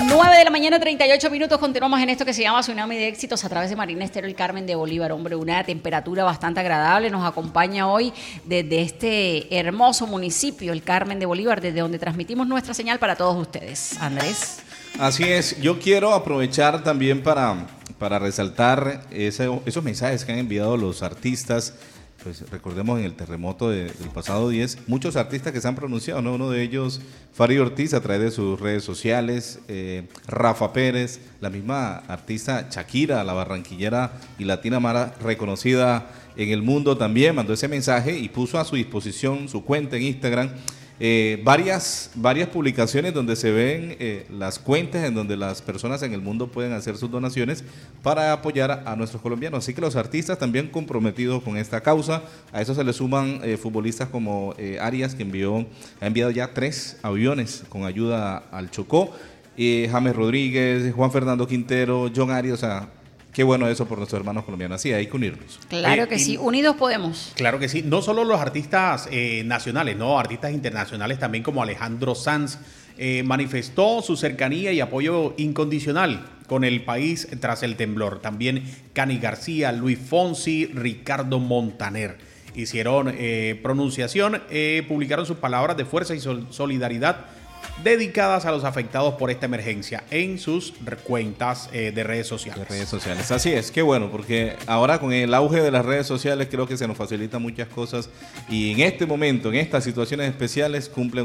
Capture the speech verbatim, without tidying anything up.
nueve de la mañana, treinta y ocho minutos. Continuamos en esto que se llama Tsunami de Éxitos a través de Marina Estéreo, el Carmen de Bolívar. Hombre, una temperatura bastante agradable. Nos acompaña hoy desde este hermoso municipio, el Carmen de Bolívar, desde donde transmitimos nuestra señal para todos ustedes. Andrés. Así es. Yo quiero aprovechar también para, para resaltar ese, esos mensajes que han enviado los artistas. Pues recordemos en el terremoto de, del pasado diez, muchos artistas que se han pronunciado, ¿no? Uno de ellos, Fari Ortiz, a través de sus redes sociales, eh, Rafa Pérez, la misma artista Shakira, la barranquillera y latina mara reconocida en el mundo también, mandó ese mensaje y puso a su disposición su cuenta en Instagram. Eh, varias, varias publicaciones donde se ven eh, las cuentas en donde las personas en el mundo pueden hacer sus donaciones para apoyar a, a nuestros colombianos. Así que los artistas también comprometidos con esta causa. A eso se le suman eh, futbolistas como eh, Arias, que envió, ha enviado ya tres aviones con ayuda al Chocó. Eh, James Rodríguez, Juan Fernando Quintero, John Arias, o sea, qué bueno eso por nuestros hermanos colombianos. Sí, hay que unirnos. Claro que Eh, sí, y- unidos podemos. Claro que sí, no solo los artistas eh, nacionales, no, artistas internacionales también como Alejandro Sanz eh, manifestó su cercanía y apoyo incondicional con el país tras el temblor. También Cani García, Luis Fonsi, Ricardo Montaner hicieron eh, pronunciación, eh, publicaron sus palabras de fuerza y sol- solidaridad dedicadas a los afectados por esta emergencia en sus cuentas eh, de redes sociales. De redes sociales. Así es, qué bueno, porque ahora con el auge de las redes sociales creo que se nos facilitan muchas cosas y en este momento, en estas situaciones especiales, cumplen